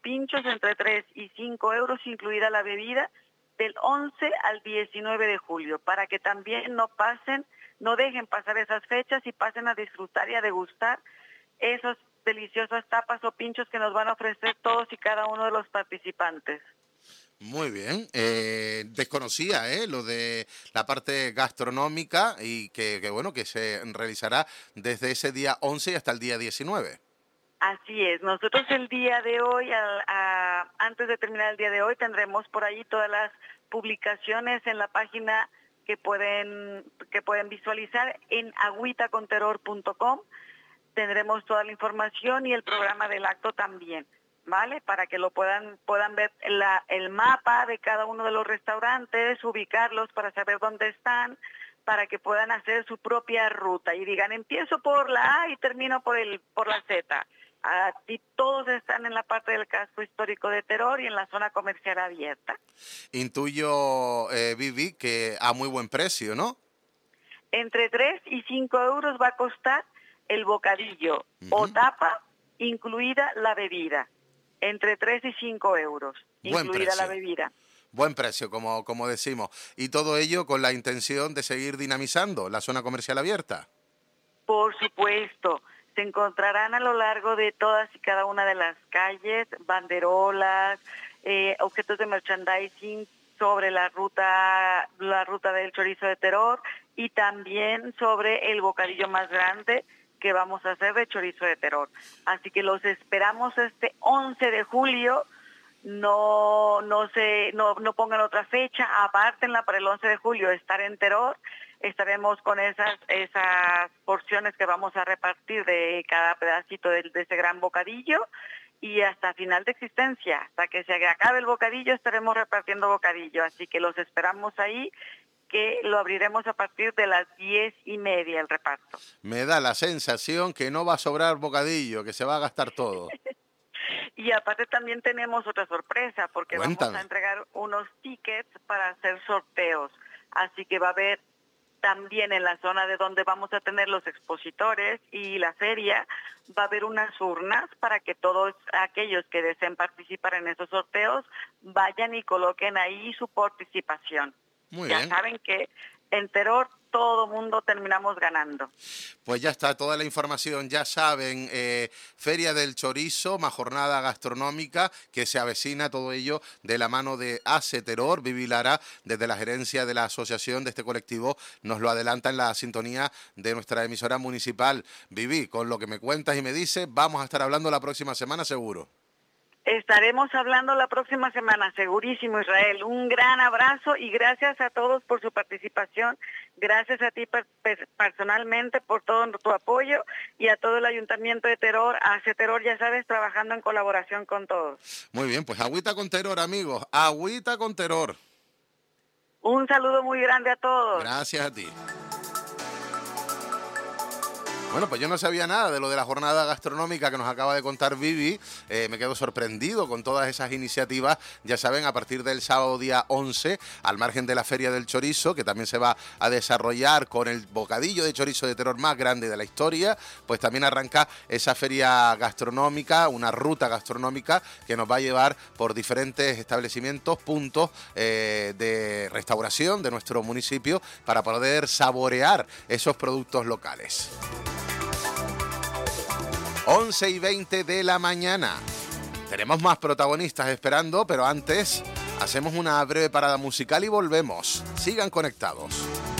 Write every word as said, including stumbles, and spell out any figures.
pinchos entre tres y cinco euros, incluida la bebida, del once al diecinueve de julio, para que también no pasen, no dejen pasar esas fechas y pasen a disfrutar y a degustar esos deliciosas tapas o pinchos que nos van a ofrecer todos y cada uno de los participantes. Muy bien, eh, desconocía eh, lo de la parte gastronómica y que, que bueno, que se realizará desde ese día once hasta el día diecinueve. Así es, nosotros el día de hoy, a, a, antes de terminar el día de hoy, tendremos por ahí todas las publicaciones en la página que pueden, que pueden visualizar en agüita con terror punto com. Tendremos toda la información y el programa del acto también, ¿vale? Para que lo puedan puedan ver la, el mapa de cada uno de los restaurantes, ubicarlos para saber dónde están, para que puedan hacer su propia ruta y digan, empiezo por la A y termino por el por la Z. Así todos están en la parte del casco histórico de Terror y en la zona comercial abierta. Intuyo, eh, Vivi, que a muy buen precio, ¿no? Entre tres y cinco euros va a costar el bocadillo uh-huh. o tapa, incluida la bebida. Entre tres y cinco euros, buen incluida precio. la bebida. Buen precio, como, como decimos. Y todo ello con la intención de seguir dinamizando la zona comercial abierta. Por supuesto. Se encontrarán a lo largo de todas y cada una de las calles banderolas, eh, objetos de merchandising sobre la ruta, la ruta del chorizo de Terror y también sobre el bocadillo más grande que vamos a hacer de chorizo de Terror. Así que los esperamos este once de julio. No, no se, no, no pongan otra fecha, apártenla para el once de julio, estar en Terror. Estaremos con esas esas porciones que vamos a repartir de cada pedacito de, de ese gran bocadillo y hasta final de existencia, hasta que se acabe el bocadillo estaremos repartiendo bocadillo, así que los esperamos ahí, que lo abriremos a partir de las diez y media el reparto. Me da la sensación que no va a sobrar bocadillo, que se va a gastar todo. Y aparte también tenemos otra sorpresa, porque Cuéntame. Vamos a entregar unos tickets para hacer sorteos, así que va a haber también en la zona de donde vamos a tener los expositores y la feria, va a haber unas urnas para que todos aquellos que deseen participar en esos sorteos vayan y coloquen ahí su participación. Muy ya bien. saben que en Terror todo mundo terminamos ganando. Pues ya está, toda la información, ya saben, eh, Feria del Chorizo, más jornada gastronómica que se avecina, todo ello de la mano de Hace Terror. Vivi Lara, desde la gerencia de la asociación de este colectivo, nos lo adelanta en la sintonía de nuestra emisora municipal. Vivi, con lo que me cuentas y me dices, vamos a estar hablando la próxima semana seguro. Estaremos hablando la próxima semana, segurísimo, Israel. Un gran abrazo y gracias a todos por su participación. Gracias a ti per personalmente por todo tu apoyo y a todo el Ayuntamiento de Terror, Hace Terror, ya sabes, trabajando en colaboración con todos. Muy bien, pues agüita con Terror, amigos. Agüita con Terror. Un saludo muy grande a todos. Gracias a ti. Bueno, pues yo no sabía nada de lo de la jornada gastronómica que nos acaba de contar Vivi. Eh, me quedo sorprendido con todas esas iniciativas. Ya saben, a partir del sábado día once, al margen de la Feria del Chorizo, que también se va a desarrollar con el bocadillo de chorizo de Terror más grande de la historia, pues también arranca esa feria gastronómica, una ruta gastronómica que nos va a llevar por diferentes establecimientos, puntos eh, de restauración de nuestro municipio para poder saborear esos productos locales. once y veinte de la mañana. Tenemos más protagonistas esperando, pero antes hacemos una breve parada musical y volvemos. Sigan conectados.